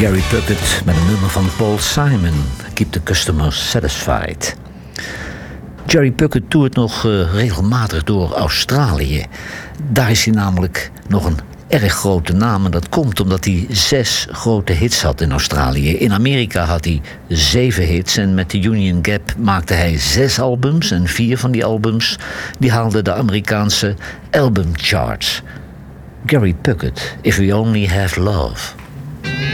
Gary Puckett met een nummer van Paul Simon, Keep the Customers Satisfied. Gary Puckett toert nog regelmatig door Australië. Daar is hij namelijk nog een erg grote naam. En dat komt omdat hij 6 grote hits had in Australië. In Amerika had hij 7 hits. En met de Union Gap maakte hij 6 albums. En 4 van die albums die haalden de Amerikaanse albumcharts. Gary Puckett, If We Only Have Love.